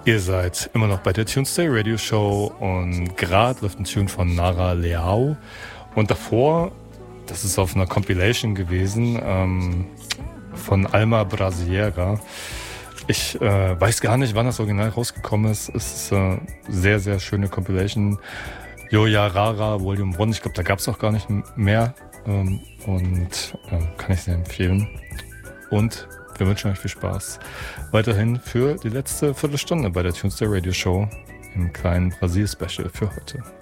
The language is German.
Ihr seid immer noch bei der Tuesday Radio Show und gerade läuft ein Tune von Nara Leao und davor, das ist auf einer Compilation gewesen, von Alma Brasileira. Ich weiß gar nicht, wann das Original rausgekommen ist. Es ist eine sehr, sehr schöne Compilation. Joya Rara Volume 1, ich glaube, da gab es auch gar nicht mehr und kann ich sehr empfehlen. Und wir wünschen euch viel Spaß weiterhin für die letzte Viertelstunde bei der Tuesday Radio Show im kleinen Brasil-Special für heute.